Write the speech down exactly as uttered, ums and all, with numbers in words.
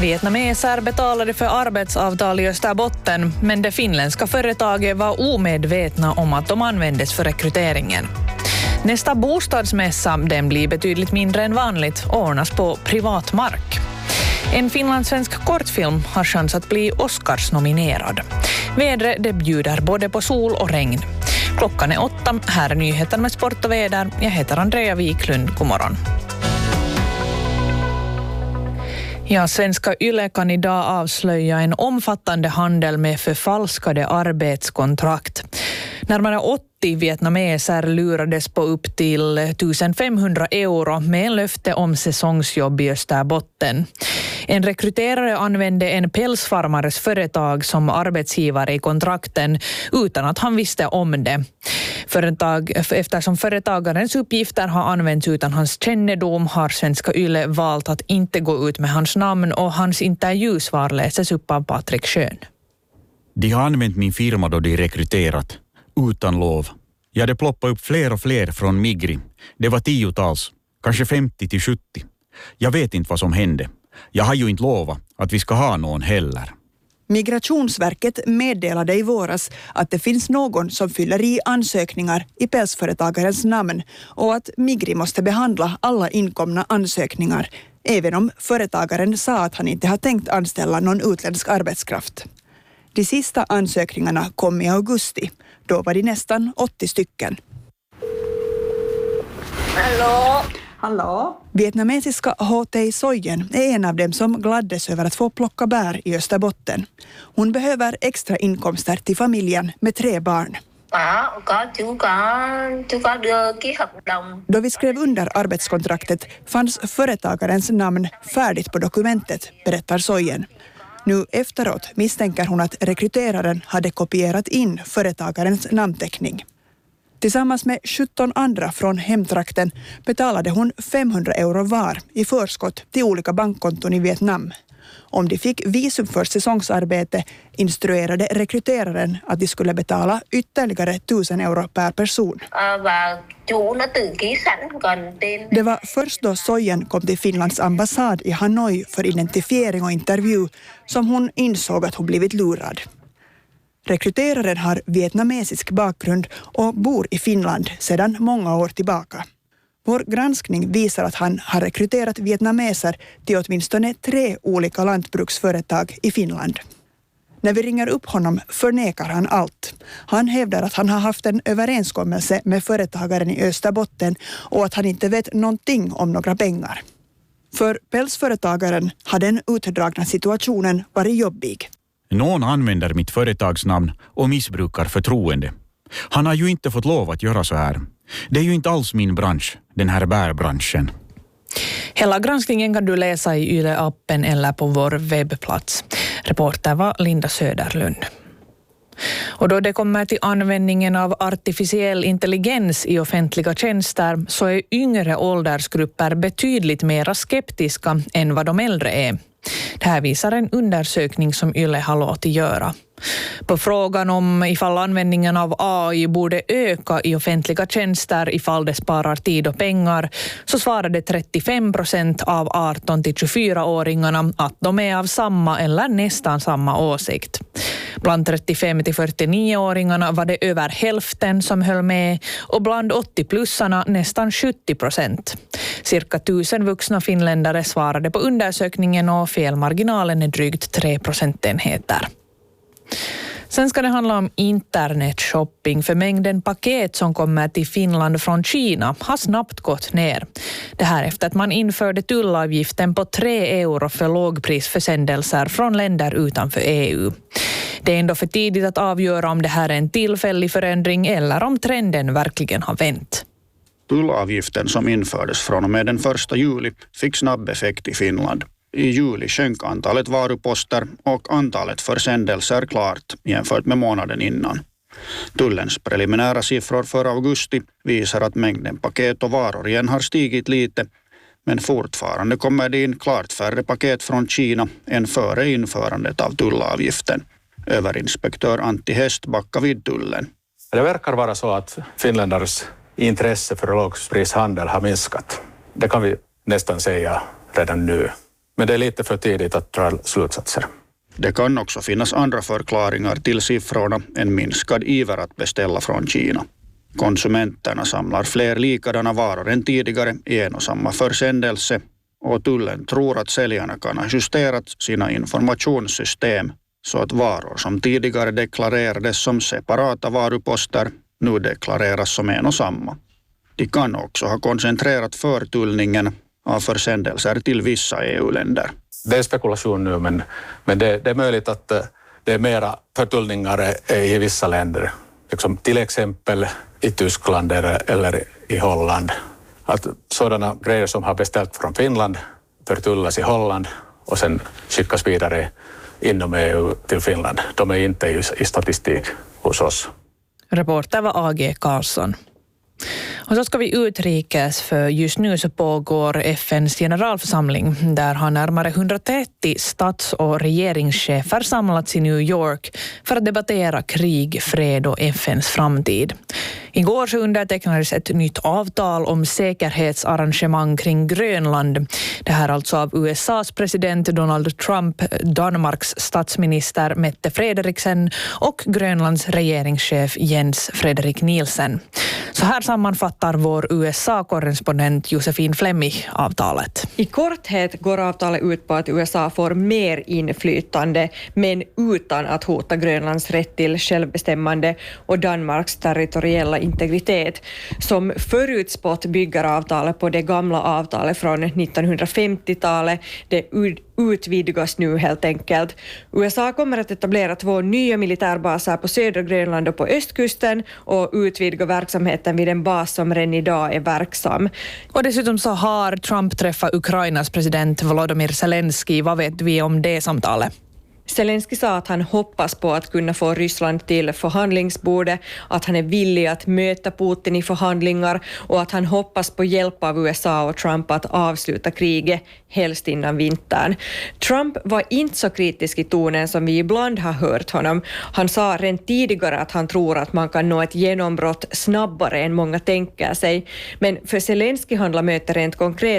Vietnameser betalade för arbetsavtal i Österbotten, men det finländska företaget var omedvetna om att de användes för rekryteringen. Nästa bostadsmässa, den blir betydligt mindre än vanligt, ordnas på privat mark. En finlandssvensk kortfilm har chans att bli Oscars-nominerad. Vädret det bjuder både på sol och regn. Klockan är åtta, här är nyheten med sport och väder. Jag heter Andrea Wiklund, god morgon. Ja, svenska Yle kan idag avslöja en omfattande handel med förfalskade arbetskontrakt. Närmare åttio vietnameser lurades på upp till femtonhundra euro med en löfte om säsongsjobb i Österbotten. En rekryterare använde en pälsfarmares företag som arbetsgivare i kontrakten utan att han visste om det. Företag, eftersom företagarens uppgifter har använts utan hans kännedom har svenska Yle valt att inte gå ut med hans namn och hans intervjusvar läses upp av Patrik Schön. De har använt min firma då de rekryterat. Utan lov. Ja, det ploppade upp fler och fler från Migri. Det var tiotals, kanske femtio till sjuttio. Jag vet inte vad som hände. Jag har ju inte lovat att vi ska ha någon heller. Migrationsverket meddelade i våras att det finns någon som fyller i ansökningar i pälsföretagarens namn och att Migri måste behandla alla inkomna ansökningar, även om företagaren sa att han inte har tänkt anställa någon utländsk arbetskraft. De sista ansökningarna kom i augusti. Då var det nästan åttio stycken. Hallå? Hallå? Vietnamesiska H T Sojen är en av dem som gladdes över att få plocka bär i Österbotten. Hon behöver extra inkomster till familjen med tre barn. Ja, có, chú có, chú có đưa ký hợp đồng. Då vi skrev under arbetskontraktet fanns företagarens namn färdigt på dokumentet, berättar Sojen. Nu efteråt misstänker hon att rekryteraren hade kopierat in företagarens namnteckning. Tillsammans med sjutton andra från hemtrakten betalade hon femhundra euro var i förskott till olika bankkonton i Vietnam. Om de fick visum för säsongsarbete instruerade rekryteraren att de skulle betala ytterligare tusen euro per person. Det var först då Sojen kom till Finlands ambassad i Hanoi för identifiering och intervju som hon insåg att hon blivit lurad. Rekryteraren har vietnamesisk bakgrund och bor i Finland sedan många år tillbaka. Vår granskning visar att han har rekryterat vietnameser till åtminstone tre olika lantbruksföretag i Finland. När vi ringer upp honom förnekar han allt. Han hävdar att han har haft en överenskommelse med företagaren i Österbotten och att han inte vet någonting om några pengar. För pälsföretagaren har den utdragna situationen varit jobbig. Någon använder mitt företagsnamn och missbrukar förtroende. Han har ju inte fått lov att göra så här. Det är ju inte alls min bransch, den här bärbranschen. Hela granskningen kan du läsa i Yle-appen eller på vår webbplats. Reporter var Linda Söderlund. Och då det kommer till användningen av artificiell intelligens i offentliga tjänster så är yngre åldersgrupper betydligt mer skeptiska än vad de äldre är. Det här visar en undersökning som Yle har låtit göra. På frågan om ifall användningen av A I borde öka i offentliga tjänster ifall det sparar tid och pengar så svarade trettiofem procent av arton till tjugofyra-åringarna att de är av samma eller nästan samma åsikt. Bland trettiofem till fyrtionio-åringarna var det över hälften som höll med och bland åttio-plussarna nästan sjuttio procent. Cirka tusen vuxna finländare svarade på undersökningen och felmarginalen är drygt tre procentenheter. Sen ska det handla om internetshopping för mängden paket som kommer till Finland från Kina har snabbt gått ner. Det här efter att man införde tullavgiften på tre euro för lågprisförsändelser från länder utanför E U. Det är ändå för tidigt att avgöra om det här är en tillfällig förändring eller om trenden verkligen har vänt. Tullavgiften som infördes från och med den första juli fick snabb effekt i Finland. I juli sjönk antalet varuposter och antalet försändelser klart jämfört med månaden innan. Tullens preliminära siffror för augusti visar att mängden paket och varor igen har stigit lite, men fortfarande kommer det in klart färre paket från Kina än före införandet av tullavgiften. Överinspektör Antti Hest backar vid tullen. Det verkar vara så att finländars intresse för lågprishandel har minskat. Det kan vi nästan säga redan nu. Men det är lite för tidigt att dra slutsatser. Det kan också finnas andra förklaringar till siffrorna än minskad iver att beställa från Kina. Konsumenterna samlar fler likadana varor än tidigare i en och samma försändelse och tullen tror att säljarna kan ha justerat sina informationssystem så att varor som tidigare deklarerades som separata varuposter nu deklareras som en och samma. De kan också ha koncentrerat förtullningen av försändelser till vissa E U-länder. Det är spekulation nu, men, men det, det är möjligt att det är mera förtullningar i vissa länder. Liksom till exempel i Tyskland eller i Holland. Att sådana grejer som har beställt från Finland förtullas i Holland och sen skickas vidare inom E U till Finland. De är inte i, i statistik hos oss. Reporter var A G Karlsson. Och så ska vi utrikes, för just nu så pågår F N:s generalförsamling. Där har närmare hundratrettio stats- och regeringschefer samlats i New York för att debattera krig, fred och F N:s framtid. Igår så undertecknades ett nytt avtal om säkerhetsarrangemang kring Grönland. Det här alltså av U S A:s president Donald Trump, Danmarks statsminister Mette Frederiksen och Grönlands regeringschef Jens Frederik Nielsen. Så här sammanfattar vår U S A-korrespondent Josefin Flemmi avtalet. I korthet går avtalet ut på att U S A får mer inflytande, men utan att hota Grönlands rätt till självbestämmande och Danmarks territoriella integritet. Som förutspått bygger avtalet på det gamla avtalet från nittonhundrafemtiotalet. Det utvidgas nu helt enkelt. U S A kommer att etablera två nya militärbaser på södra Grönland och på östkusten och utvidga verksamheten vid en bas som redan idag är verksam. Och dessutom så har Trump träffat Ukrainas president Volodymyr Zelensky. Vad vet vi om det samtalet? Zelensky sa att han hoppas på att kunna få Ryssland till förhandlingsbordet, att han är villig att möta Putin i förhandlingar och att han hoppas på hjälp av U S A och Trump att avsluta kriget, helst innan vintern. Trump var inte så kritisk i tonen som vi ibland har hört honom. Han sa redan tidigare att han tror att man kan nå ett genombrott snabbare än många tänker sig. Men för Zelensky handlar mötet rent konkret